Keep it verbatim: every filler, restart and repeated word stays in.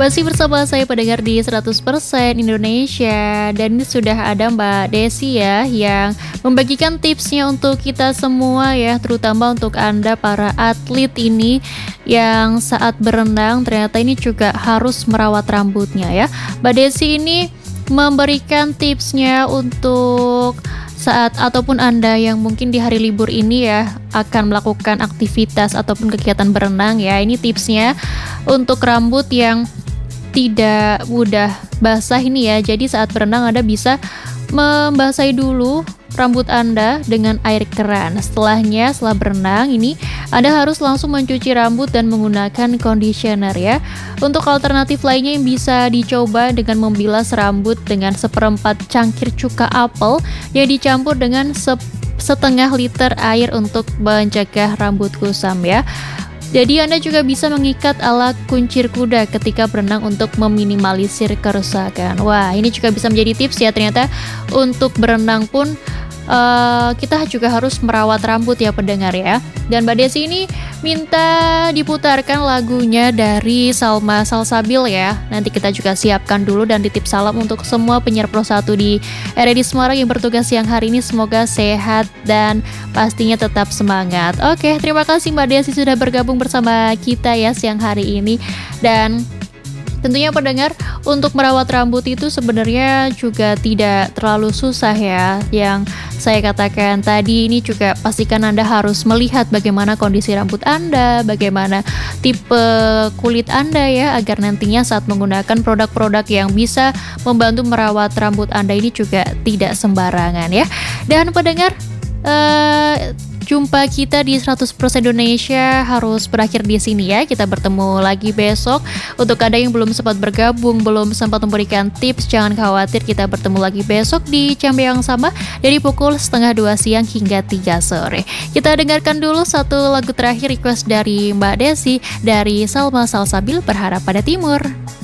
Masih bersama saya pendengar di seratus persen Indonesia. Dan ini sudah ada Mbak Desi ya, yang membagikan tipsnya untuk kita semua ya, terutama untuk Anda para atlet ini yang saat berenang ternyata ini juga harus merawat rambutnya ya. Mbak Desi ini memberikan tipsnya untuk saat ataupun Anda yang mungkin di hari libur ini ya akan melakukan aktivitas ataupun kegiatan berenang ya. Ini tipsnya untuk rambut yang tidak mudah basah ini ya. Jadi saat berenang Anda bisa membasahi dulu rambut Anda dengan air keran. Setelahnya, setelah berenang ini Anda harus langsung mencuci rambut dan menggunakan conditioner ya. Untuk alternatif lainnya yang bisa dicoba dengan membilas rambut dengan seperempat cangkir cuka apel yang dicampur dengan se setengah liter air untuk mencegah rambut kusam ya. Jadi Anda juga bisa mengikat ala kuncir kuda ketika berenang untuk meminimalisir kerusakan. Wah, ini juga bisa menjadi tips ya, ternyata untuk berenang pun uh, kita juga harus merawat rambut ya pendengar ya. Dan Mbak Desi ini minta diputarkan lagunya dari Salma Salsabil ya. Nanti kita juga siapkan dulu dan titip salam untuk semua penyiar Pro satu di R R I Semarang yang bertugas siang hari ini. Semoga sehat dan pastinya tetap semangat. Oke, terima kasih Mbak Desi sudah bergabung bersama kita ya siang hari ini. Dan tentunya pendengar, untuk merawat rambut itu sebenarnya juga tidak terlalu susah ya. Yang saya katakan tadi ini juga pastikan Anda harus melihat bagaimana kondisi rambut Anda, bagaimana tipe kulit Anda ya, agar nantinya saat menggunakan produk-produk yang bisa membantu merawat rambut Anda ini juga tidak sembarangan ya. Dan pendengar, eh jumpa kita di seratus persen Indonesia harus berakhir di sini ya. Kita bertemu lagi besok. Untuk Anda yang belum sempat bergabung, belum sempat memberikan tips, jangan khawatir, kita bertemu lagi besok di jam yang sama dari pukul setengah dua siang hingga tiga sore. Kita dengarkan dulu satu lagu terakhir request dari Mbak Desi dari Salma Salsabil, Berharap Pada Timur.